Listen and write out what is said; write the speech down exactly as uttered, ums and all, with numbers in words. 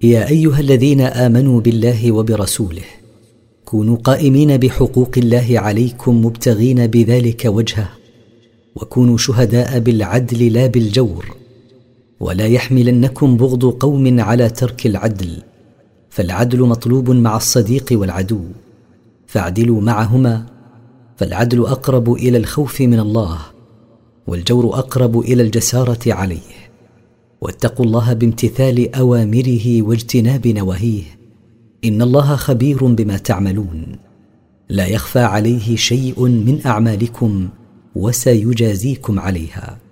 يا أيها الذين آمنوا بالله وبرسوله كونوا قائمين بحقوق الله عليكم مبتغين بذلك وجهه، وكونوا شهداء بالعدل لا بالجور، ولا يحملنكم بغض قوم على ترك العدل، فالعدل مطلوب مع الصديق والعدو، فاعدلوا معهما، فالعدل أقرب إلى الخوف من الله، والجور أقرب إلى الجسارة عليه. واتقوا الله بامتثال أوامره واجتناب نواهيه، إن الله خبير بما تعملون، لا يخفى عليه شيء من أعمالكم وسيجازيكم عليها.